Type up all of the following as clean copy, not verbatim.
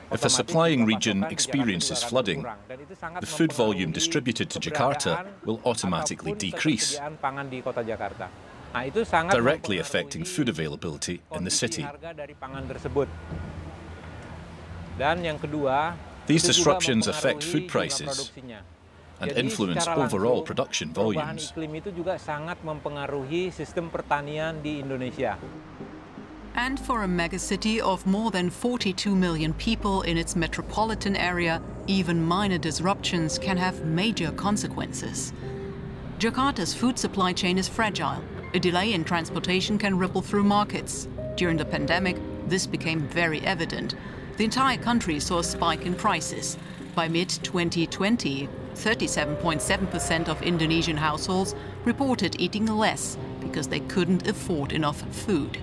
If a supplying region experiences flooding, the food volume distributed to Jakarta will automatically decrease, directly affecting food availability in the city. These disruptions affect food prices and influence overall production volumes. And for a megacity of more than 42 million people in its metropolitan area, even minor disruptions can have major consequences. Jakarta's food supply chain is fragile. A delay in transportation can ripple through markets. During the pandemic, this became very evident. The entire country saw a spike in prices. By mid-2020, 37.7% of Indonesian households reported eating less because they couldn't afford enough food.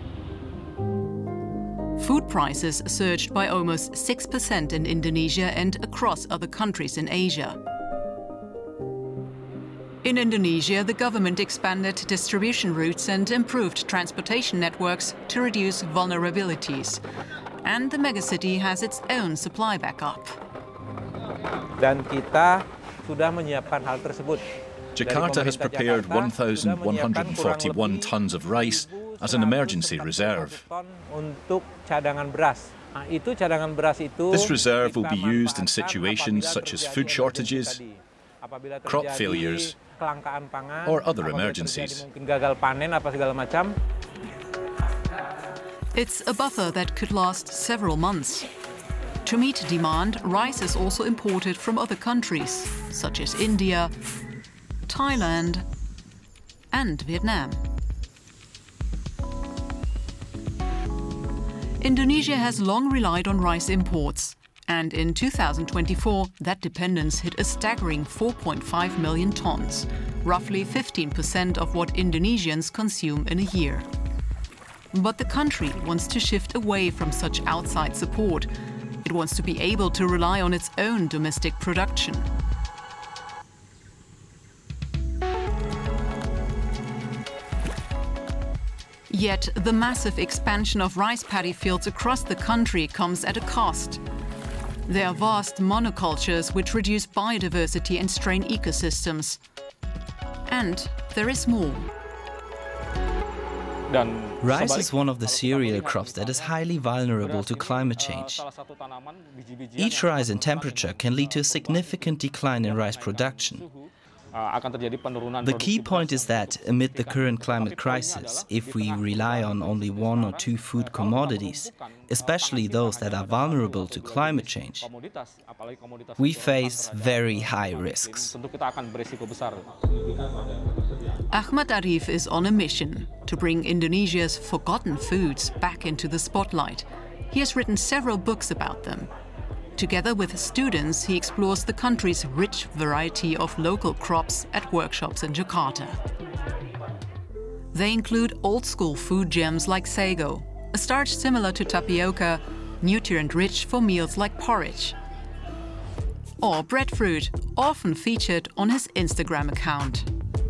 Food prices surged by almost 6% in Indonesia and across other countries in Asia. In Indonesia, the government expanded distribution routes and improved transportation networks to reduce vulnerabilities. And the megacity has its own supply backup. Jakarta has prepared 1,141 tons of rice as an emergency reserve. This reserve will be used in situations such as food shortages, crop failures, or other emergencies. It's a buffer that could last several months. To meet demand, rice is also imported from other countries, such as India, Thailand, and Vietnam. Indonesia has long relied on rice imports, and in 2024, that dependence hit a staggering 4.5 million tons, roughly 15% of what Indonesians consume in a year. But the country wants to shift away from such outside support. It wants to be able to rely on its own domestic production. Yet the massive expansion of rice paddy fields across the country comes at a cost. There are vast monocultures which reduce biodiversity and strain ecosystems. And there is more. Rice is one of the cereal crops that is highly vulnerable to climate change. Each rise in temperature can lead to a significant decline in rice production. The key point is that, amid the current climate crisis, if we rely on only one or two food commodities, especially those that are vulnerable to climate change, we face very high risks. Ahmad Arif is on a mission to bring Indonesia's forgotten foods back into the spotlight. He has written several books about them. Together with students, he explores the country's rich variety of local crops at workshops in Jakarta. They include old-school food gems like sago, a starch similar to tapioca, nutrient-rich for meals like porridge. Or breadfruit, often featured on his Instagram account.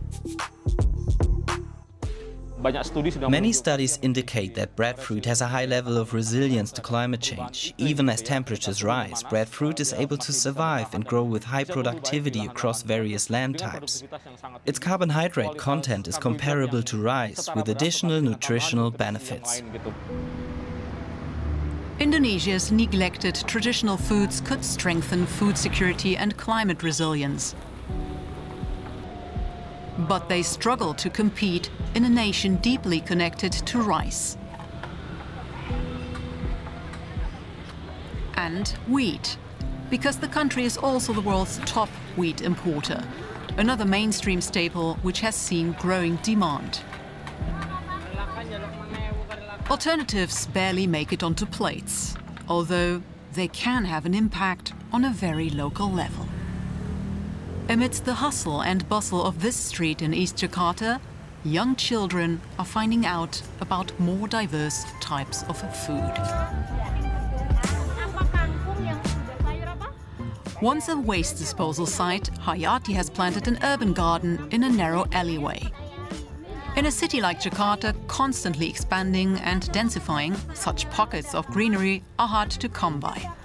Many studies indicate that breadfruit has a high level of resilience to climate change. Even as temperatures rise, breadfruit is able to survive and grow with high productivity across various land types. Its carbohydrate content is comparable to rice, with additional nutritional benefits. Indonesia's neglected traditional foods could strengthen food security and climate resilience. But they struggle to compete in a nation deeply connected to rice. And wheat, because the country is also the world's top wheat importer, another mainstream staple which has seen growing demand. Alternatives barely make it onto plates, although they can have an impact on a very local level. Amidst the hustle and bustle of this street in East Jakarta, young children are finding out about more diverse types of food. Once a waste disposal site, Hayati has planted an urban garden in a narrow alleyway. In a city like Jakarta, constantly expanding and densifying, such pockets of greenery are hard to come by.